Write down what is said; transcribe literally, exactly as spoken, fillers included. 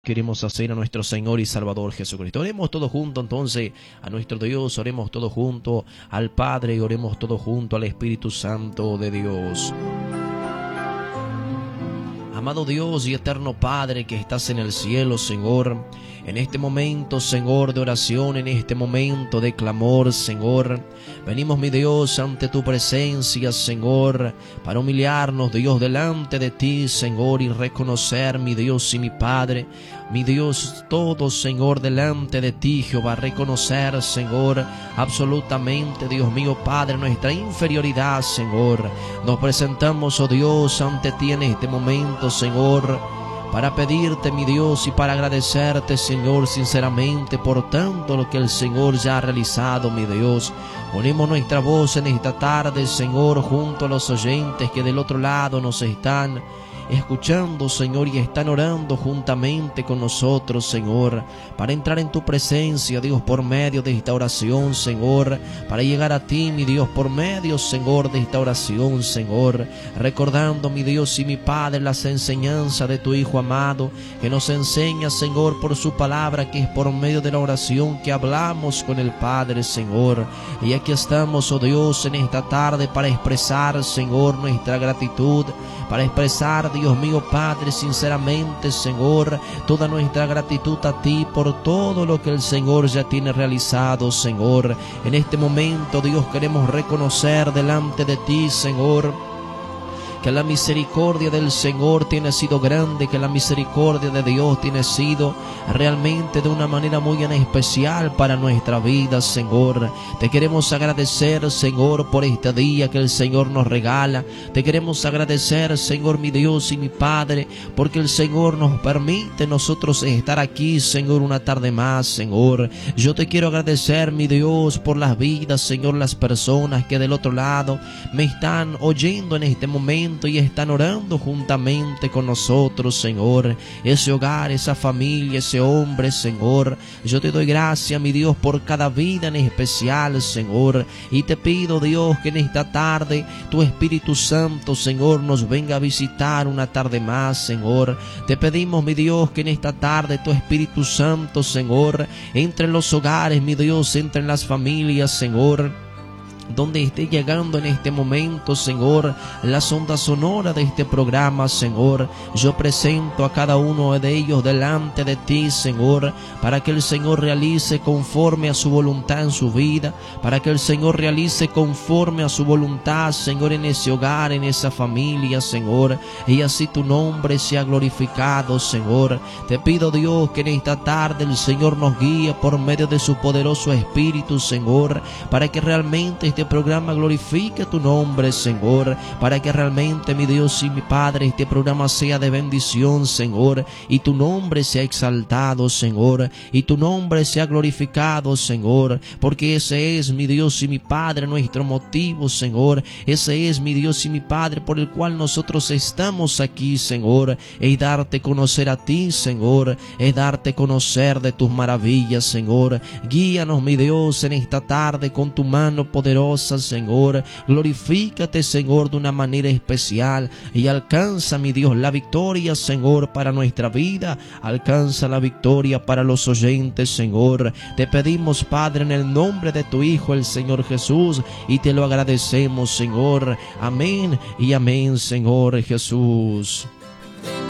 queremos hacer a nuestro Señor y Salvador Jesucristo. Oremos todos juntos entonces a nuestro Dios, oremos todos juntos al Padre y oremos todos juntos al Espíritu Santo de Dios. Amado Dios y eterno Padre que estás en el cielo, Señor, en este momento, Señor, de oración, en este momento de clamor, Señor, venimos, mi Dios, ante tu presencia, Señor, para humillarnos, Dios, delante de ti, Señor, y reconocer, mi Dios y mi Padre, mi Dios, todo, Señor, delante de ti, Jehová, reconocer, Señor, absolutamente, Dios mío, Padre, nuestra inferioridad, Señor. Nos presentamos, oh Dios, ante ti en este momento, Señor, para pedirte, mi Dios, y para agradecerte, Señor, sinceramente, por tanto lo que el Señor ya ha realizado, mi Dios. Unimos nuestra voz en esta tarde, Señor, junto a los oyentes que del otro lado nos están escuchando, Señor, y están orando juntamente con nosotros, Señor, para entrar en tu presencia, Dios, por medio de esta oración, Señor, para llegar a ti, mi Dios, por medio, Señor, de esta oración, Señor, recordando, mi Dios y mi Padre, las enseñanzas de tu Hijo amado, que nos enseña, Señor, por su palabra, que es por medio de la oración que hablamos con el Padre, Señor. Y aquí estamos, oh Dios, en esta tarde para expresar, Señor, nuestra gratitud, para expresar, Dios mío, Padre, sinceramente, Señor, toda nuestra gratitud a ti por todo lo que el Señor ya tiene realizado, Señor. En este momento, Dios, queremos reconocer delante de ti, Señor, que la misericordia del Señor tiene sido grande, que la misericordia de Dios tiene sido realmente de una manera muy en especial para nuestra vida, Señor. Te queremos agradecer, Señor, por este día que el Señor nos regala. Te queremos agradecer, Señor, mi Dios y mi Padre, porque el Señor nos permite nosotros estar aquí, Señor, una tarde más, Señor. Yo te quiero agradecer, mi Dios, por las vidas, Señor, las personas que del otro lado me están oyendo en este momento y están orando juntamente con nosotros, Señor. Ese hogar, esa familia, ese hombre, Señor, yo te doy gracias, mi Dios, por cada vida en especial, Señor, y te pido, Dios, que en esta tarde tu Espíritu Santo, Señor, nos venga a visitar una tarde más, Señor. Te pedimos, mi Dios, que en esta tarde tu Espíritu Santo, Señor, entre en los hogares, mi Dios, entre en las familias, Señor, donde esté llegando en este momento, Señor, la sonda sonora de este programa, Señor. Yo presento a cada uno de ellos delante de ti, Señor, para que el Señor realice conforme a su voluntad en su vida, para que el Señor realice conforme a su voluntad, Señor, en ese hogar, en esa familia, Señor, y así tu nombre sea glorificado, Señor. Te pido, Dios, que en esta tarde el Señor nos guíe por medio de su poderoso Espíritu, Señor, para que realmente este programa glorifique tu nombre, Señor, para que realmente, mi Dios y mi Padre, este programa sea de bendición, Señor, y tu nombre sea exaltado, Señor, y tu nombre sea glorificado, Señor, porque ese es, mi Dios y mi Padre, nuestro motivo, Señor. Ese es, mi Dios y mi Padre, por el cual nosotros estamos aquí, Señor, es darte a conocer a ti, Señor, es darte a conocer de tus maravillas, Señor. Guíanos, mi Dios, en esta tarde con tu mano poderosa, Señor. Glorifícate, Señor, de una manera especial y alcanza, mi Dios, la victoria, Señor, para nuestra vida. Alcanza la victoria para los oyentes, Señor. Te pedimos, Padre, en el nombre de tu Hijo, el Señor Jesús, y te lo agradecemos, Señor. Amén y amén, Señor Jesús.